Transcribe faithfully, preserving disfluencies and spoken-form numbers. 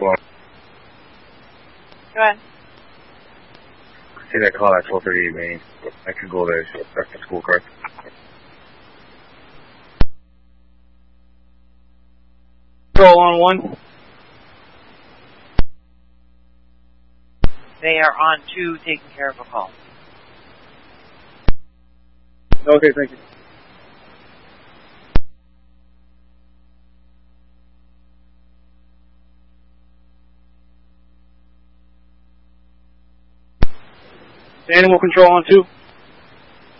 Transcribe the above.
twelve. Go ahead. See that call at twelve thirty-eight Main. I could go there. That's the school, correct? Control on one. They are on two, taking care of a call. Okay, thank you. Animal control on two.